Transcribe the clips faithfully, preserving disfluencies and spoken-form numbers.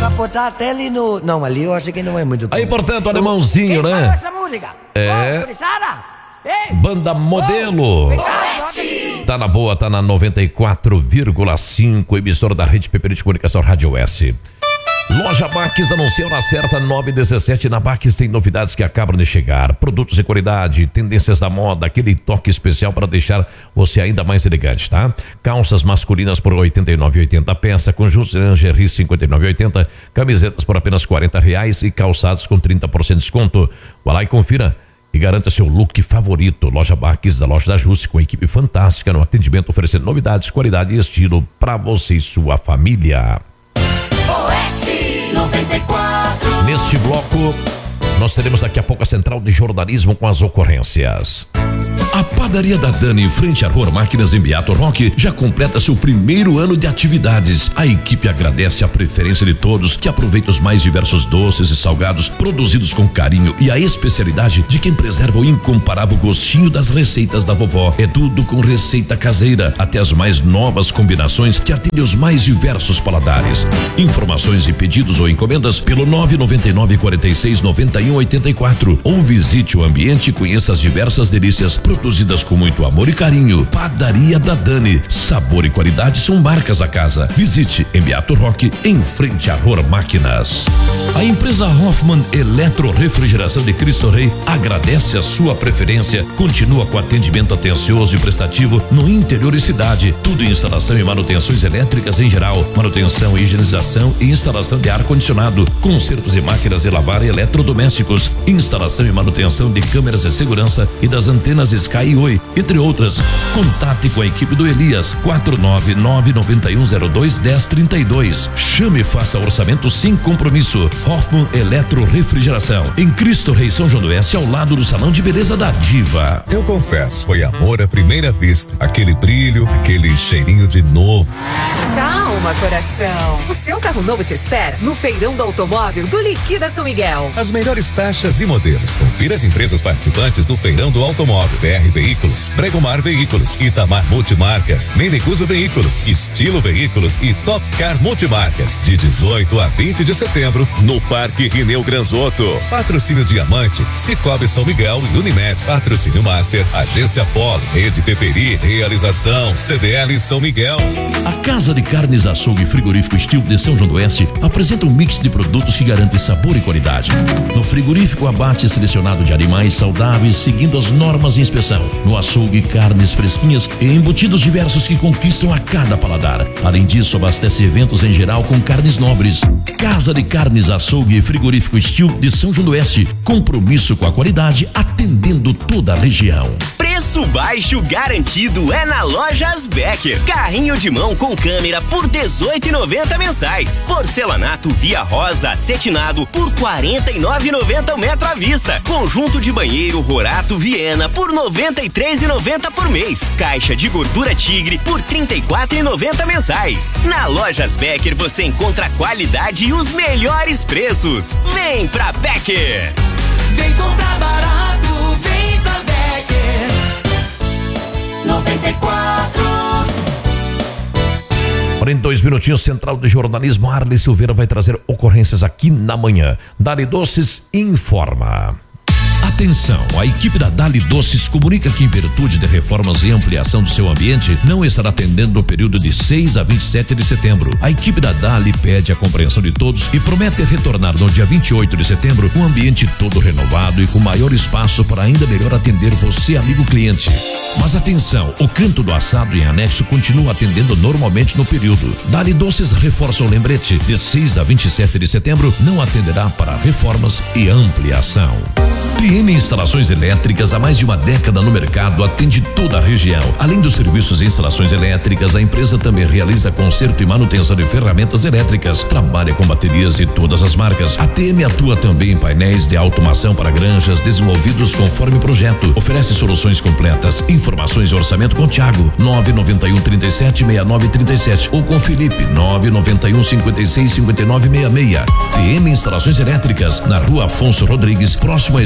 pra botar até ali no... Não, ali eu acho que não é muito bom. Aí, portanto, alemãozinho, Quem né? falou essa música? É. Ô, gurizada! Ei! Banda Modelo. Ô, vem cá, roda aqui. Tá na boa, tá na noventa e quatro vírgula cinco, emissora da Rede P P de Comunicação Rádio S. Loja Baques anunciou na certa nove dezessete. Na Baques tem novidades que acabam de chegar. Produtos de qualidade, tendências da moda, aquele toque especial para deixar você ainda mais elegante, tá? Calças masculinas por oitenta e nove reais e oitenta centavos peça, conjuntos de lingerie cinquenta e nove reais e oitenta centavos, camisetas por apenas quarenta reais e calçados com trinta por cento de desconto. Vá lá e confira e garanta seu look favorito. Loja Baques, da loja da Jusce, com equipe fantástica no atendimento, oferecendo novidades, qualidade e estilo para você e sua família. Oeste noventa e quatro. Neste bloco, nós teremos daqui a pouco a central de jornalismo com as ocorrências. A padaria da Dani, em frente à Rua Máquinas em Beato Roque, já completa seu primeiro ano de atividades. A equipe agradece a preferência de todos que aproveitam os mais diversos doces e salgados produzidos com carinho e a especialidade de quem preserva o incomparável gostinho das receitas da vovó. É tudo com receita caseira, até as mais novas combinações que atendem os mais diversos paladares. Informações e pedidos ou encomendas pelo nove nove nove, quarenta e seis, noventa e um, oitenta e quatro ou visite o ambiente e conheça as diversas delícias produzidas com muito amor e carinho. Padaria da Dani, sabor e qualidade são marcas da casa. Visite em Beato Roque, em frente à Rua Máquinas. A empresa Hoffman Eletro Refrigeração de Cristo Rei agradece a sua preferência. Continua com atendimento atencioso e prestativo no interior e cidade. Tudo em instalação e manutenções elétricas em geral, manutenção, higienização e instalação de ar-condicionado, consertos de máquinas de lavar e eletrodomésticos, instalação e manutenção de câmeras de segurança e das antenas Sky e Oi, entre outras. Contate com a equipe do Elias, quatro nove nove, nove um zero dois, um zero três dois. Chame e faça orçamento sem compromisso. Hoffman Eletro Refrigeração, em Cristo Rei, São João do Oeste, ao lado do Salão de Beleza da Diva. Eu confesso, foi amor à primeira vista. Aquele brilho, aquele cheirinho de novo. Calma, coração. O seu carro novo te espera no Feirão do Automóvel do Liquida São Miguel. As melhores taxas e modelos. Confira as empresas participantes do Feirão do Automóvel. B R Veículos, Bregomar Veículos, Itamar Multimarcas, Mendecuso Veículos, Estilo Veículos e Top Car Multimarcas. De dezoito a vinte de setembro, no Parque Rineu Granzotto. Patrocínio Diamante, Cicobi São Miguel e Unimed. Patrocínio Master, Agência Polo, Rede Peperi, Realização C D L São Miguel. A Casa de Carnes Açougue e Frigorífico Estilo de São João do Oeste apresenta um mix de produtos que garante sabor e qualidade. No frigorífico, abate selecionado de animais saudáveis, seguindo as normas de inspeção. No açougue, carnes fresquinhas e embutidos diversos que conquistam a cada paladar. Além disso, abastece eventos em geral com carnes nobres. Casa de Carnes Açougue e Frigorífico Estilo de São João do Oeste. Compromisso com a qualidade, atendendo toda a região. Preço baixo garantido é na Lojas Becker. Carrinho de mão com câmera por dezoito reais e noventa centavos mensais. Porcelanato Via Rosa acetinado por quarenta e nove reais e noventa centavos metro à vista. Conjunto de banheiro Rorato Viena por noventa e três reais e noventa centavos por mês. Caixa de gordura Tigre por trinta e quatro reais e noventa centavos mensais. Na Lojas Becker você encontra qualidade e os melhores preços. Vem pra Becker. Vem comprar barato, vem pra Becker. noventa e quatro. Em dois minutinhos, Central de Jornalismo, Arley Silveira vai trazer ocorrências aqui na manhã. Dali Doces informa. Atenção, a equipe da Dali Doces comunica que, em virtude de reformas e ampliação do seu ambiente, não estará atendendo no período de seis a vinte e sete de setembro. A equipe da Dali pede a compreensão de todos e promete retornar no dia vinte e oito de setembro com o ambiente todo renovado e com maior espaço para ainda melhor atender você, amigo cliente. Mas atenção, o Canto do Assado em anexo continua atendendo normalmente no período. Dali Doces reforça o lembrete: de seis a vinte e sete de setembro não atenderá para reformas e ampliação. T M Instalações Elétricas, há mais de uma década no mercado, atende toda a região. Além dos serviços de instalações elétricas, a empresa também realiza conserto e manutenção de ferramentas elétricas. Trabalha com baterias de todas as marcas. A T M atua também em painéis de automação para granjas desenvolvidos conforme projeto. Oferece soluções completas. Informações e orçamento com Thiago, nove nove um, trinta e sete, sessenta e nove trinta e sete, ou com Felipe, nove nove um, cinquenta e seis, cinquenta e nove sessenta e seis. T M Instalações Elétricas, na Rua Afonso Rodrigues, próximo à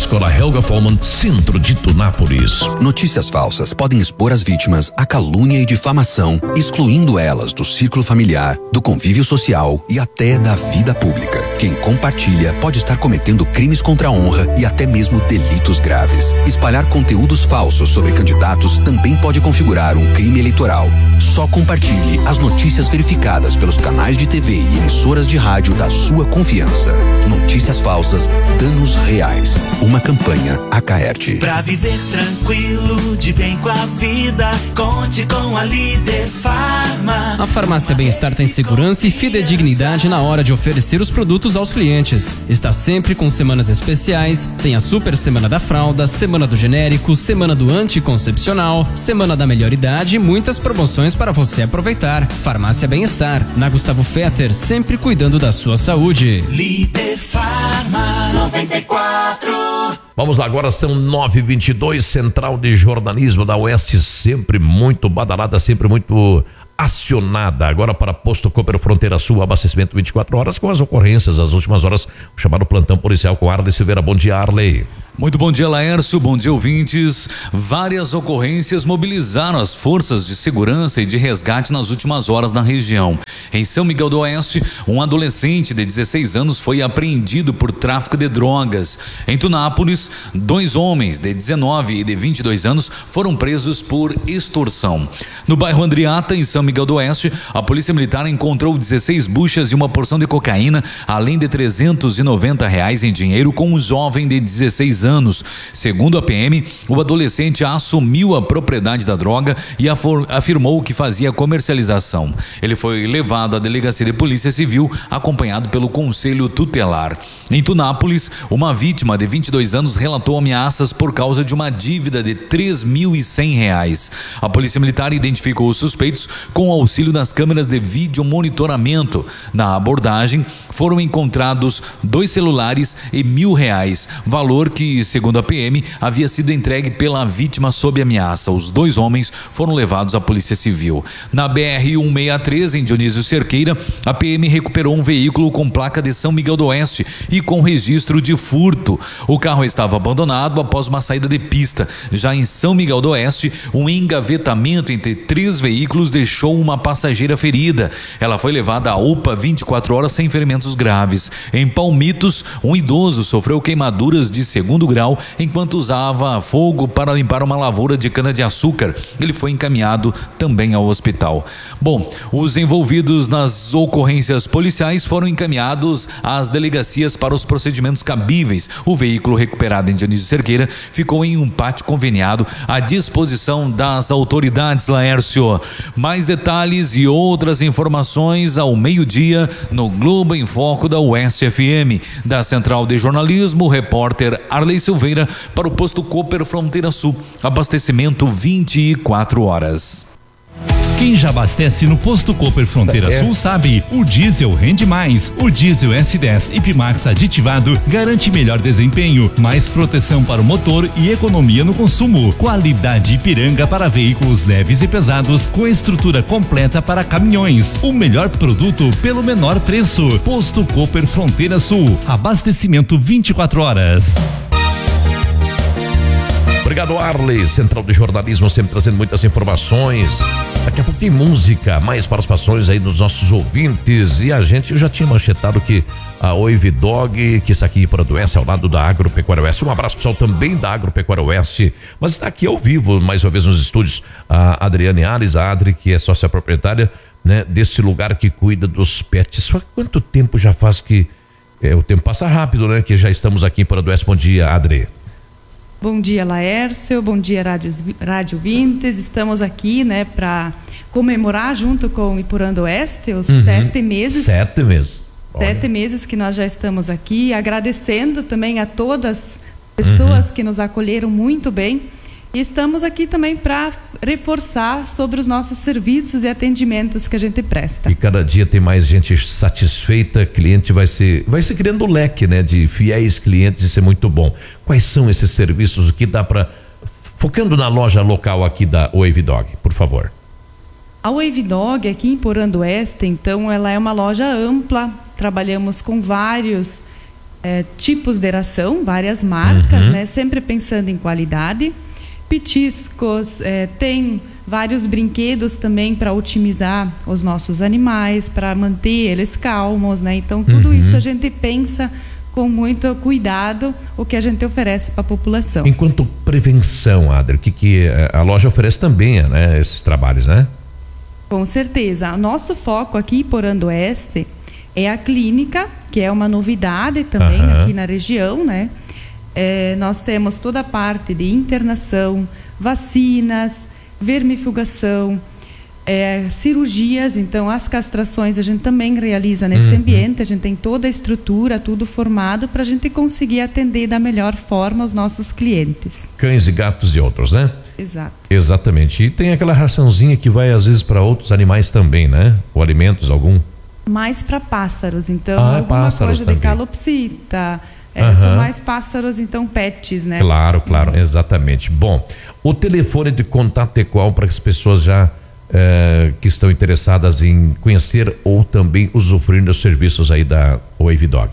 Escola Helga Follmann, centro de Tunápolis. Notícias falsas podem expor as vítimas à calúnia e difamação, excluindo elas do círculo familiar, do convívio social e até da vida pública. Quem compartilha pode estar cometendo crimes contra a honra e até mesmo delitos graves. Espalhar conteúdos falsos sobre candidatos também pode configurar um crime eleitoral. Só compartilhe as notícias verificadas pelos canais de T V e emissoras de rádio da sua confiança. Notícias falsas, danos reais. Uma campanha Acaerte. Pra viver tranquilo, de bem com a vida, conte com a Líder Farma. A Farmácia Bem-Estar tem segurança e fidedignidade na hora de oferecer os produtos aos clientes. Está sempre com semanas especiais, tem a Super Semana da Fralda, Semana do Genérico, Semana do Anticoncepcional, Semana da Melhor Idade e muitas promoções para você aproveitar. Farmácia Bem-Estar, na Gustavo Fetter, sempre cuidando da sua saúde. Líder Farma noventa e quatro. Vamos lá, agora são nove e vinte e dois, Central de Jornalismo da Oeste, sempre muito badalada, sempre muito acionada. Agora para Posto Cooper Fronteira Sul, abastecimento vinte e quatro horas com as ocorrências das últimas horas, o chamado plantão policial com Arley Silveira. Bom dia, Arley. Muito bom dia, Laércio, bom dia, ouvintes. Várias ocorrências mobilizaram as forças de segurança e de resgate nas últimas horas na região. Em São Miguel do Oeste, um adolescente de dezesseis anos foi apreendido por tráfico de drogas. Em Tunápolis, dois homens de dezenove e de vinte e dois anos foram presos por extorsão. No bairro Andriata, em São Miguel do Oeste, a Polícia Militar encontrou dezesseis buchas e uma porção de cocaína, além de trezentos e noventa reais em dinheiro com um jovem de dezesseis anos. Segundo a P M, o adolescente assumiu a propriedade da droga e afirmou que fazia comercialização. Ele foi levado à delegacia de polícia civil, acompanhado pelo conselho tutelar. Em Tunápolis, uma vítima de vinte e dois anos relatou ameaças por causa de uma dívida de três mil e cem reais. A Polícia Militar identificou os suspeitos com o auxílio das câmeras de vídeo monitoramento. Na abordagem, foram encontrados dois celulares e mil reais, valor que, segundo a P M, havia sido entregue pela vítima sob ameaça. Os dois homens foram levados à Polícia Civil. Na B R cento e sessenta e três, em Dionísio Cerqueira, a P M recuperou um veículo com placa de São Miguel do Oeste e com registro de furto. O carro estava abandonado após uma saída de pista. Já em São Miguel do Oeste, um engavetamento entre três veículos deixou uma passageira ferida. Ela foi levada à U P A vinte e quatro horas sem ferimentos graves. Em Palmitos, um idoso sofreu queimaduras de segundo grau enquanto usava fogo para limpar uma lavoura de cana-de-açúcar. Ele foi encaminhado também ao hospital. Bom, os envolvidos nas ocorrências policiais foram encaminhados às delegacias para os procedimentos cabíveis. O veículo recuperado em Dionísio Cerqueira ficou em um pátio conveniado à disposição das autoridades, Laércio. Mais detalhes e outras informações ao meio-dia no Globo em Foco da Oeste F M. Da Central de Jornalismo, o repórter Arley Silveira para o Posto Cooper Fronteira Sul. Abastecimento vinte e quatro horas. Quem já abastece no Posto Cooper Fronteira é. Sul sabe, o diesel rende mais. O diesel S dez Ipimax aditivado garante melhor desempenho, mais proteção para o motor e economia no consumo. Qualidade Ipiranga para veículos leves e pesados, com estrutura completa para caminhões. O melhor produto pelo menor preço. Posto Cooper Fronteira Sul. Abastecimento vinte e quatro horas. Obrigado, Arley. Central de Jornalismo sempre trazendo muitas informações. Daqui a pouco tem música, mais participações aí dos nossos ouvintes. E a gente, eu já tinha manchetado que a Oive Dog, que está aqui para do Oeste, ao lado da Agropecuária Oeste. Um abraço pessoal também da Agropecuária Oeste. Mas está aqui ao vivo, mais uma vez nos estúdios, a Adriane Ares, a Adri, que é sócia proprietária, né, desse lugar que cuida dos pets. Há quanto tempo já faz que... É, o tempo passa rápido, né? Que já estamos aqui para do Oeste. Bom dia, Adri. Bom dia, Laércio, bom dia, Rádio, Rádio Vintes. Estamos aqui, né, para comemorar junto com o Ipuranga Oeste os uhum. sete meses. Sete meses. Sete Olha. meses que nós já estamos aqui, agradecendo também a todas as pessoas uhum. que nos acolheram muito bem. E estamos aqui também para reforçar sobre os nossos serviços e atendimentos que a gente presta. E cada dia tem mais gente satisfeita, cliente vai se, vai se criando um leque, né, de fiéis clientes, isso é muito bom. Quais são esses serviços, o que dá para... Focando na loja local aqui da Wave Dog, por favor. A Wave Dog aqui em Porã do Oeste, então, ela é uma loja ampla, trabalhamos com vários é, tipos de ração, várias marcas, Uhum. né? Sempre pensando em qualidade. Petiscos, é, tem vários brinquedos também para otimizar os nossos animais, para manter eles calmos, né? Então tudo Uhum. isso a gente pensa com muito cuidado o que a gente oferece para a população. Enquanto prevenção, Adri, o que, que a loja oferece também, né? Esses trabalhos, né? Com certeza. O nosso foco aqui em Iporã do Oeste é a clínica, que é uma novidade também Aham. aqui na região, né? É, nós temos toda a parte de internação, vacinas, vermifugação, é, cirurgias. Então, as castrações a gente também realiza nesse Uhum. ambiente. A gente tem toda a estrutura, tudo formado para a gente conseguir atender da melhor forma os nossos clientes. Cães e gatos e outros, né? Exato. Exatamente. E tem aquela raçãozinha que vai às vezes para outros animais também, né? Ou alimentos, algum. Mais para pássaros, então Ah, alguma pássaros coisa também. de calopsita, é, Aham. são mais pássaros, então pets, né? Claro, claro, exatamente. Bom, o telefone de contato é qual para as pessoas já eh, que estão interessadas em conhecer ou também usufruir dos serviços aí da Wave Dog?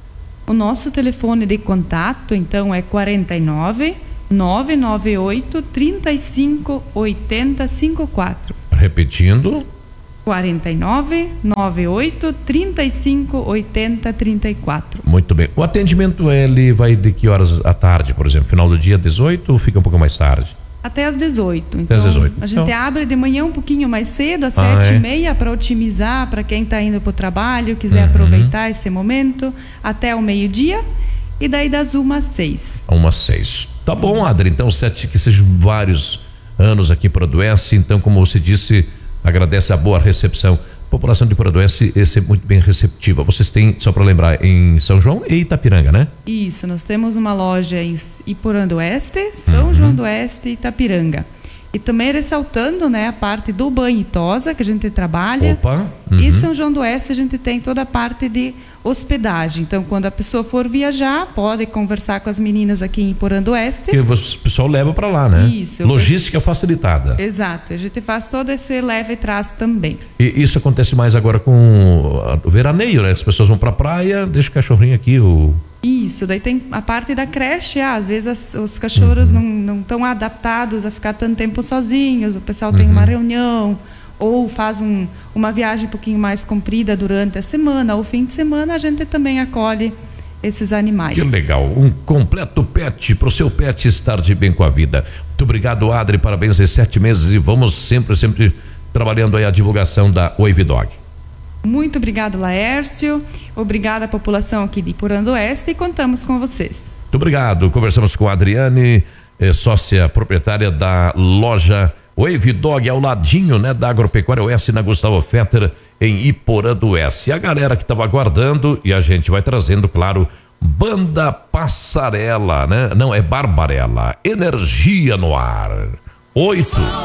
O nosso telefone de contato, então, é quarenta e nove, nove nove oito, trinta e cinco, oitenta, cinquenta e quatro. Repetindo. quarenta e nove, noventa e oito, trinta e cinco, oitenta, trinta e quatro. Muito bem. O atendimento ele vai de que horas à tarde, por exemplo? Final do dia, dezoito ou fica um pouco mais tarde? Até às dezoito. Até Então, às dezoito. a gente Então- abre de manhã um pouquinho mais cedo, às Ah, sete é? e meia, para otimizar, para quem está indo para o trabalho, quiser Uhum. aproveitar esse momento, até o meio-dia, e daí das uma às seis. Umas seis. Tá bom, Adri. Então, sete que sejam vários anos aqui para o Adoece. Então, como você disse, agradece a boa recepção. A população de Adoece é sempre muito bem receptiva. Vocês têm, só para lembrar, em São João e Itapiranga, né? Isso, nós temos uma loja em Iporã do Oeste, São Uhum. João do Oeste e Itapiranga. E também ressaltando, né, a parte do banho e tosa que a gente trabalha. Opa. E Uhum. São João do Oeste a gente tem toda a parte de hospedagem. Então, quando a pessoa for viajar, pode conversar com as meninas aqui em Iporã do Oeste. Que o pessoal leva para lá, né? Isso. Logística facilitada. Exato, a gente faz todo esse leva e traz também. E isso acontece mais agora com o veraneio, né? As pessoas vão pra praia, deixa o cachorrinho aqui, o... Isso, daí tem a parte da creche, ah, às vezes as- os cachorros Uhum. não estão adaptados a ficar tanto tempo sozinhos, o pessoal tem Uhum. uma reunião, ou faz um, uma viagem um pouquinho mais comprida durante a semana, ou fim de semana, a gente também acolhe esses animais. Que legal, um completo pet para o seu pet estar de bem com a vida. Muito obrigado, Adri, parabéns em sete meses e vamos sempre, sempre trabalhando aí a divulgação da Wave Dog. Muito obrigado, Laércio, obrigada à população aqui de Iporã do Oeste e contamos com vocês. Muito obrigado, conversamos com a Adriane, eh, sócia proprietária da loja Wave Dog, ao ladinho, né, da Agropecuária Oeste, na Gustavo Fetter, em Iporã do Oeste. E a galera que estava aguardando, e a gente vai trazendo, claro, Banda Passarela, né? Não, é Barbarella, energia no ar. Oito.